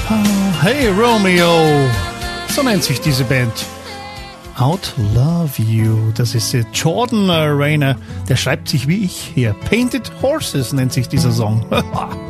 Hey Romeo, so nennt sich diese Band. Outlove You, das ist Jordan Rayner, der schreibt sich wie ich hier. Painted Horses nennt sich dieser Song.